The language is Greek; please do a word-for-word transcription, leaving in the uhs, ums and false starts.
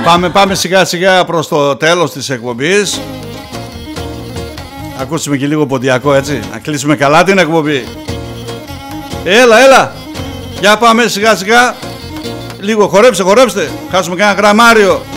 Πάμε, πάμε σιγά σιγά προς το τέλος της εκπομπής. Ακούσουμε και λίγο ποντιακό, έτσι. Να κλείσουμε καλά την εκπομπή. Έλα, έλα. Για πάμε σιγά σιγά. Λίγο χορέψτε, χορέψτε. Χάσουμε κανένα γραμμάριο.